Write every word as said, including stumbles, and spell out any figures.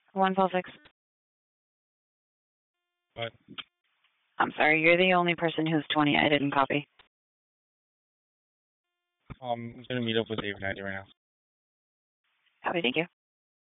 one twelve six. What? I'm sorry, you're the only person who's twenty I didn't copy. Um, I'm gonna meet up with Dave ninety right now. Copy, thank you.